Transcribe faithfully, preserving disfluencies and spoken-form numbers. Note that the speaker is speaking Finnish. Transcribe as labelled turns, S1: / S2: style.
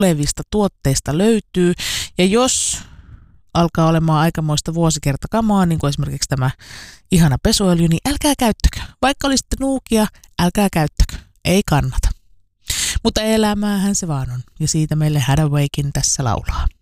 S1: olevista tuotteista löytyy. Ja jos alkaa olemaan aikamoista vuosikertakamaa, niin kuin esimerkiksi tämä ihana pesuöljy, niin älkää käyttäkö. Vaikka olisitte nuukia, älkää käyttäkö. Ei kannata. Mutta elämäähän se vaan on. Ja siitä meille Hathawaykin tässä laulaa.